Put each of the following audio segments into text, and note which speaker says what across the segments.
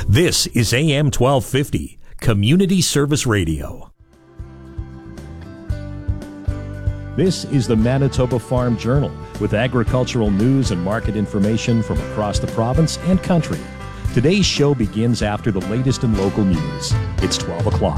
Speaker 1: This is AM 1250, Community Service Radio. This is the Manitoba Farm Journal with agricultural news and market information from across the province and country. Today's show begins after the latest in local news. It's 12 o'clock.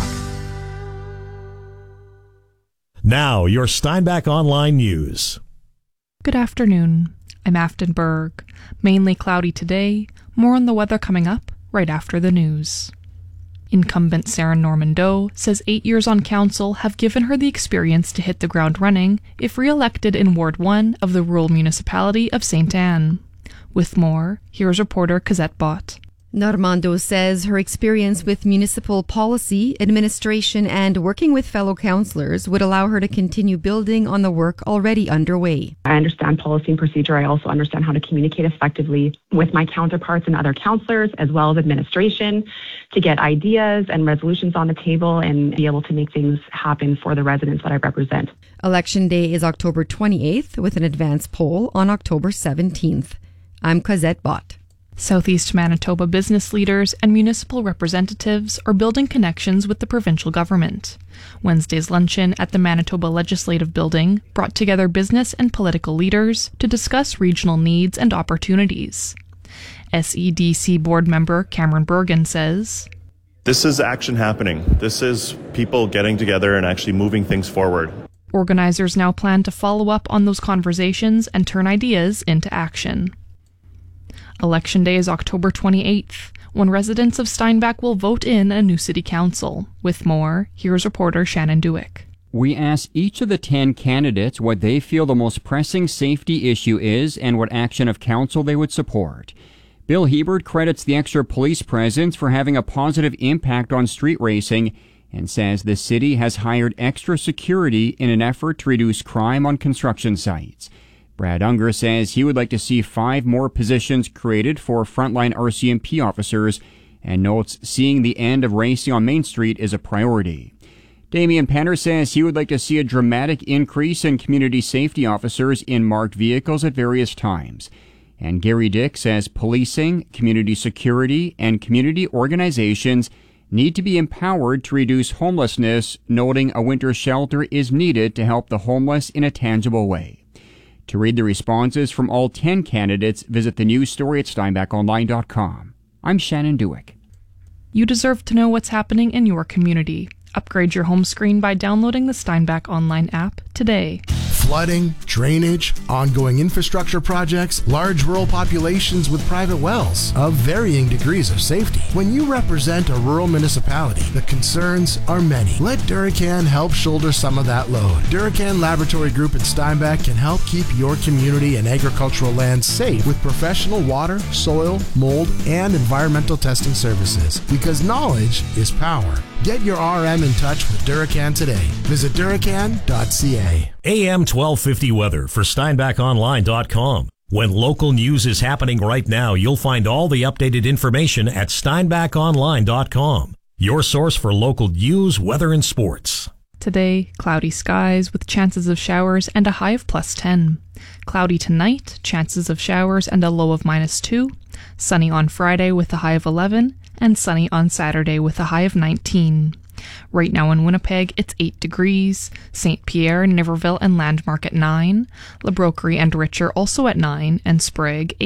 Speaker 1: Now, your Steinbach Online News.
Speaker 2: Good afternoon. I'm Afton Berg. Mainly cloudy today. More on the weather coming up right after the news. Incumbent Sarah Norman-Doe says 8 years on council have given her the experience to hit the ground running if re-elected in Ward 1 of the rural municipality of St. Anne. With more, here's reporter Cosette Bott.
Speaker 3: Norman-Doe says her experience with municipal policy, administration, and working with fellow councillors would allow her to continue building on the work already underway.
Speaker 4: I understand policy and procedure. I also understand how to communicate effectively with my counterparts and other councillors, as well as administration, to get ideas and resolutions on the table and be able to make things happen for the residents that I represent.
Speaker 3: Election Day is October 28th, with an advance poll on October 17th. I'm Cosette Bott.
Speaker 2: Southeast Manitoba business leaders and municipal representatives are building connections with the provincial government. Wednesday's luncheon at the Manitoba Legislative Building brought together business and political leaders to discuss regional needs and opportunities. SEDC board member Cameron Bergen says,
Speaker 5: "This is action happening. This is people getting together and actually moving things forward."
Speaker 2: Organizers now plan to follow up on those conversations and turn ideas into action. Election Day is October 28th, when residents of Steinbach will vote in a new city council. With more, here's reporter Shannon Dewick.
Speaker 6: We asked each of the 10 candidates what they feel the most pressing safety issue is and what action of council they would support. Bill Hebert credits the extra police presence for having a positive impact on street racing and says the city has hired extra security in an effort to reduce crime on construction sites. Brad Unger says he would like to see 5 more positions created for frontline RCMP officers and notes seeing the end of racing on Main Street is a priority. Damian Penner says he would like to see a dramatic increase in community safety officers in marked vehicles at various times. And Gary Dick says policing, community security, and community organizations need to be empowered to reduce homelessness, noting a winter shelter is needed to help the homeless in a tangible way. To read the responses from all 10 candidates, visit the news story at steinbachonline.com. I'm Shannon Dewick.
Speaker 2: You deserve to know what's happening in your community. Upgrade your home screen by downloading the Steinbach Online app today.
Speaker 7: Flooding, drainage, ongoing infrastructure projects, large rural populations with private wells of varying degrees of safety. When you represent a rural municipality, the concerns are many. Let Duracan help shoulder some of that load. Duracan Laboratory Group in Steinbach can help keep your community and agricultural land safe with professional water, soil, mold, and environmental testing services. Because knowledge is power. Get your RM in touch with Duracan today. Visit Duracan.ca.
Speaker 1: AM 1250 weather for SteinbachOnline.com. When local news is happening right now, you'll find all the updated information at SteinbachOnline.com. Your source for local news, weather, and sports.
Speaker 2: Today, cloudy skies with chances of showers and a high of +10. Cloudy tonight, chances of showers and a low of -2. Sunny on Friday with a high of 11. And sunny on Saturday with a high of 19. Right now in Winnipeg, it's 8 degrees. St. Pierre, Niverville, and Landmark at 9. La Broquerie and Richer also at 9, and Sprague